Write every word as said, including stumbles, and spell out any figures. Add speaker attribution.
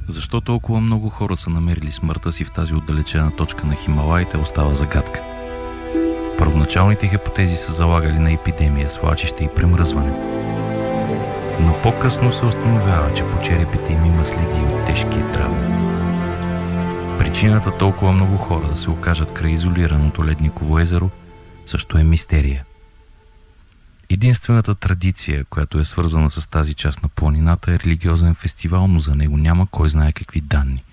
Speaker 1: Защо толкова много хора са намерили смъртта си в тази отдалечена точка на Хималаите остава загадка. Първоначалните хипотези са залагали на епидемия, свлачище и премръзване. Но по-късно се установява, че по черепите им има следи от тежкия травми. Причината толкова много хора да се окажат край изолираното ледниково езеро също е мистерия. Единствената традиция, която е свързана с тази част на планината, е религиозен фестивал, но за него няма кой знае какви данни.